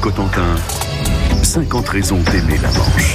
Cotentin, 50 raisons d'aimer la Manche.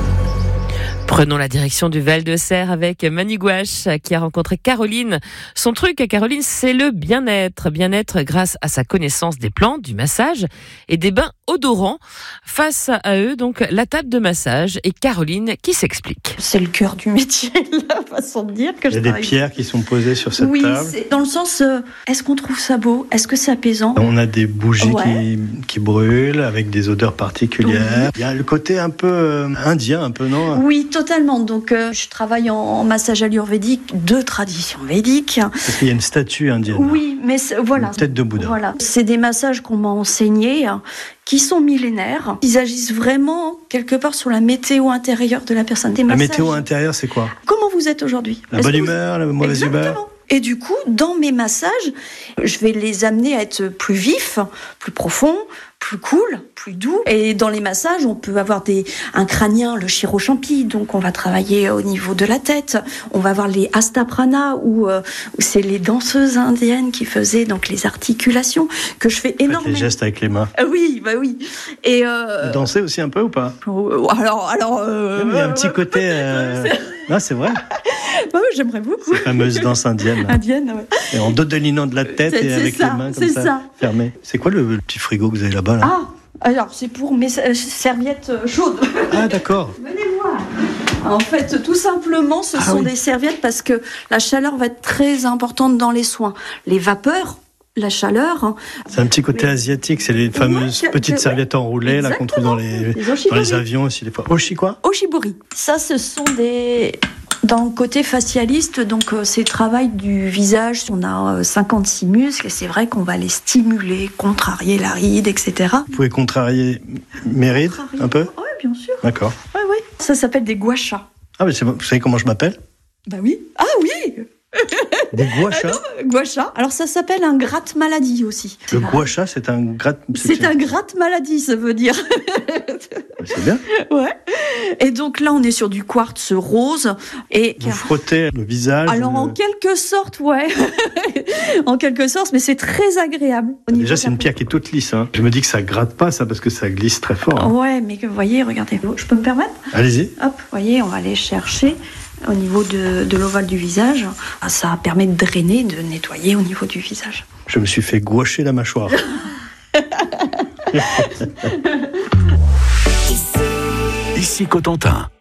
Prenons la direction du Val-de-Serre avec Manu Gouache qui a rencontré Caroline. Son truc à Caroline, c'est le bien-être. Bien-être grâce à sa connaissance des plantes, du massage et des bains odorants. Face à eux, donc, la table de massage et Caroline qui s'explique. C'est le cœur du métier, la façon de dire que je travaille. Il y a des pierres qui sont posées sur cette table. Oui, dans le sens, est-ce qu'on trouve ça beau ? Est-ce que c'est apaisant ? On a des bougies Ouais. qui brûlent avec des odeurs particulières. Il y a le côté un peu indien, un peu, non ? Oui, totalement. Donc, je travaille en massage ayurvédique de tradition védique. Parce qu'il y a une statue indienne. Oui, mais voilà. Une tête de Bouddha. Voilà. C'est des massages qu'on m'a enseignés, qui sont millénaires. Ils agissent vraiment quelque part sur la météo intérieure de la personne. Des La massages. météo intérieure, c'est quoi ? Comment vous êtes aujourd'hui ? La Est-ce bonne que vous- humeur, la mauvaise humeur ? Exactement. Et du coup, dans mes massages, je vais les amener à être plus vifs, plus profonds, plus cool, plus doux. Et dans les massages, on peut avoir un crânien, le chirochampi, donc on va travailler au niveau de la tête. On va avoir les astaprana, où c'est les danseuses indiennes qui faisaient donc les articulations, que je fais Faites énormément. les gestes avec les mains. Oui, bah oui. Et Vous dansez aussi un peu ou pas ? alors, Il y a un petit côté... Non, c'est vrai. ouais, j'aimerais beaucoup. Ces fameuses danses indiennes. Là. Indienne, ouais. Et en dodelinant de la tête C'est et avec ça, les mains comme c'est ça, ça. fermées. C'est quoi le petit frigo que vous avez là-bas là ? Ah, alors c'est pour mes serviettes chaudes. Ah, d'accord. Venez voir. En fait, tout simplement, ce sont des serviettes parce que la chaleur va être très importante dans les soins. Les vapeurs, la chaleur. C'est un petit côté asiatique, c'est les fameuses petites serviettes enroulées là qu'on trouve dans les oshibori. avions aussi des fois. Oshi quoi ? Oshibori. Ça, ce sont des... Dans le côté facialiste, donc c'est le travail du visage. On a 56 muscles et c'est vrai qu'on va les stimuler, contrarier la ride, etc. Vous pouvez contrarier mes rides un peu ? Oui, bien sûr. D'accord. Ouais, ouais. Ça s'appelle des gua sha. Ah mais vous savez comment je m'appelle ? Bah oui. Ah oui. Des gua sha ? Gua sha. Alors ça s'appelle un gratte-maladie aussi. Le gua sha, c'est un gratte... C'est un gratte-maladie, ça veut dire. C'est bien. Ouais. Et donc là, on est sur du quartz rose. Et Vous frottez le visage. alors en quelque sorte, ouais. En quelque sorte, mais c'est très agréable. Au niveau Déjà, de c'est la une pierre qui est toute lisse. Hein. Je me dis que ça gratte pas ça parce que ça glisse très fort. Hein. Ouais, mais que vous voyez, regardez. Je peux me permettre ? Allez-y. Hop, vous voyez, on va aller chercher au niveau de l'ovale du visage. Ça permet de drainer, de nettoyer au niveau du visage. Je me suis fait gouacher la mâchoire. Ici Cotentin.